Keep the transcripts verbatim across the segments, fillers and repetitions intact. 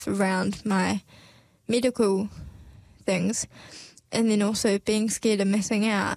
around my medical things, and then also being scared of missing out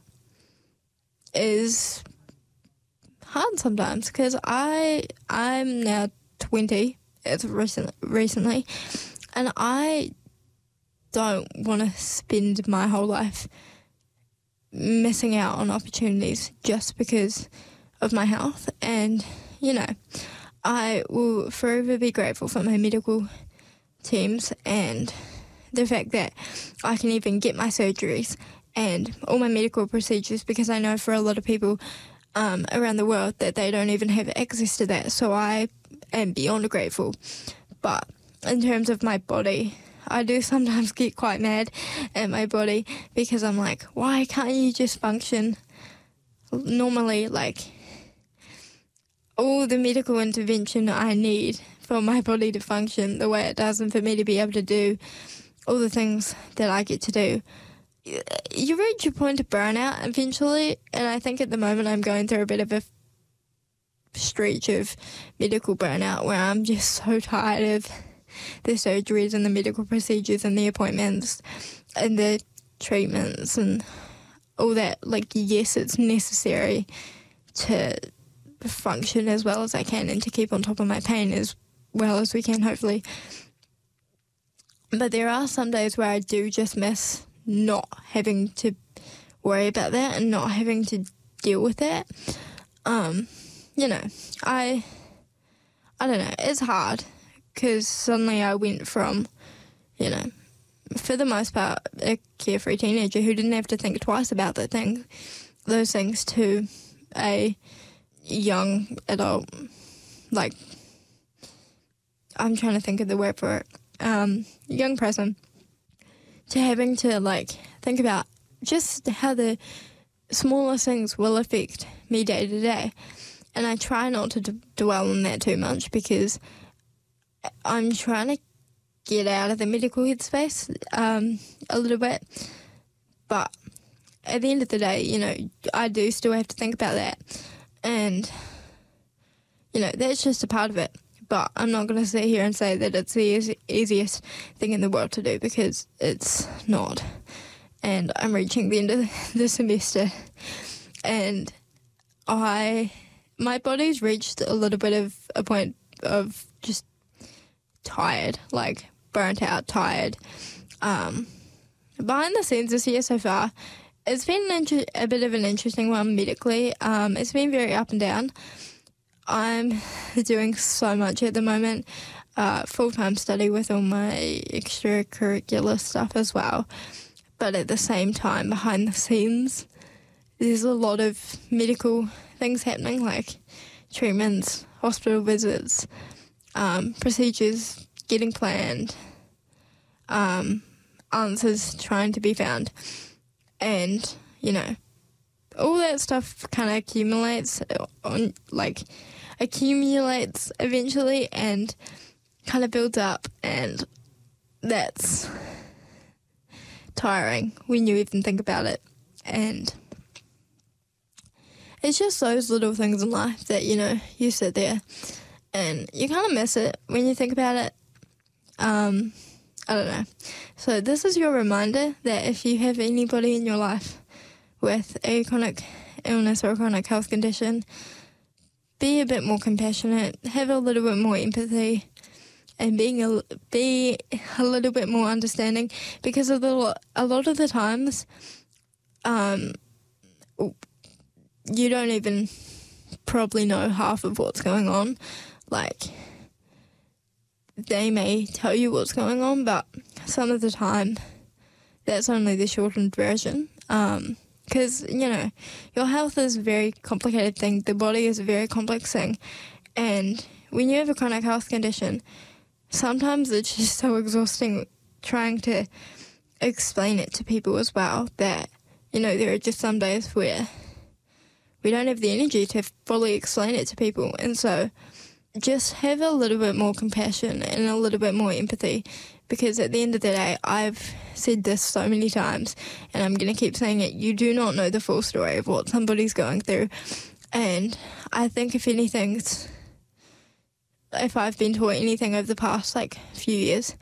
is hard sometimes, because I I'm now twenty. It's recent, recently, and I don't want to spend my whole life missing out on opportunities just because of my health. And you know, I will forever be grateful for my medical teams and the fact that I can even get my surgeries and all my medical procedures, because I know for a lot of people um, around the world that they don't even have access to that. So I am beyond grateful. But in terms of my body, I do sometimes get quite mad at my body, because I'm like, why can't you just function normally? Like, all the medical intervention I need for my body to function the way it does, and for me to be able to do all the things that I get to do, you reach a point of burnout eventually. And I think at the moment I'm going through a bit of a stretch of medical burnout where I'm just so tired of the surgeries and the medical procedures and the appointments and the treatments and all that. Like, yes, it's necessary to function as well as I can and to keep on top of my pain as well as we can, hopefully. But there are some days where I do just miss not having to worry about that and not having to deal with that. Um, you know, I, I don't know, it's hard, because suddenly I went from, you know, for the most part, a carefree teenager who didn't have to think twice about that thing, those things, to a young adult, like, I'm trying to think of the word for it, um, young person, to having to, like, think about just how the smallest things will affect me day to day. And I try not to d- dwell on that too much, because I'm trying to get out of the medical headspace um, a little bit. But at the end of the day, you know, I do still have to think about that. And, you know, that's just a part of it. But I'm not going to sit here and say that it's the easy, easiest thing in the world to do, because it's not. And I'm reaching the end of the semester, and I, my body's reached a little bit of a point of just tired, like burnt out, tired. Um, behind the scenes this year so far, it's been an inter- a bit of an interesting one medically. Um, it's been very up and down. I'm doing so much at the moment, uh, full-time study with all my extracurricular stuff as well. But at the same time, behind the scenes, there's a lot of medical things happening, like treatments, hospital visits, um, procedures getting planned, um, answers trying to be found. And, you know, all that stuff kind of accumulates on, like, accumulates eventually and kind of builds up, and that's tiring when you even think about it. And it's just those little things in life that, you know, you sit there and you kind of miss it when you think about it. Um, I don't know. So this is your reminder that if you have anybody in your life with a chronic illness or a chronic health condition, be a bit more compassionate, have a little bit more empathy, and being a, be a little bit more understanding, because of the, a lot of the times um, you don't even probably know half of what's going on. Like, they may tell you what's going on, but some of the time that's only the shortened version. Um, because, you know, your health is a very complicated thing. The body is a very complex thing. And when you have a chronic health condition, sometimes it's just so exhausting trying to explain it to people as well, that, you know, there are just some days where we don't have the energy to fully explain it to people. And so just have a little bit more compassion and a little bit more empathy, because at the end of the day, I've said this so many times and I'm going to keep saying it, you do not know the full story of what somebody's going through. And I think if anything, it's if I've been taught anything over the past like few years,